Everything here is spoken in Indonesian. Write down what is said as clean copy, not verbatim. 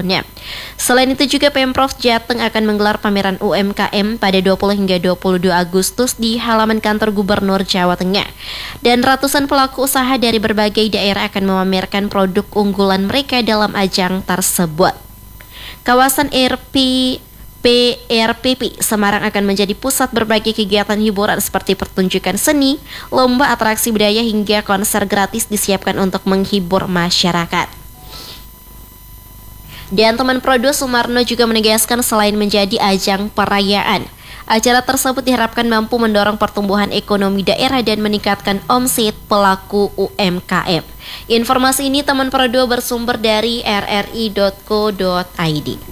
Selain itu juga Pemprov Jateng akan menggelar pameran UMKM pada 20 hingga 22 Agustus di halaman kantor Gubernur Jawa Tengah. Dan ratusan pelaku usaha dari berbagai daerah akan memamerkan produk unggulan mereka dalam ajang tersebut. Kawasan PRPP Semarang akan menjadi pusat berbagai kegiatan hiburan seperti pertunjukan seni, lomba atraksi budaya hingga konser gratis disiapkan untuk menghibur masyarakat. Dan teman Prodo Sumarno juga menegaskan selain menjadi ajang perayaan, acara tersebut diharapkan mampu mendorong pertumbuhan ekonomi daerah dan meningkatkan omset pelaku UMKM. Informasi ini teman Prodo bersumber dari rri.co.id.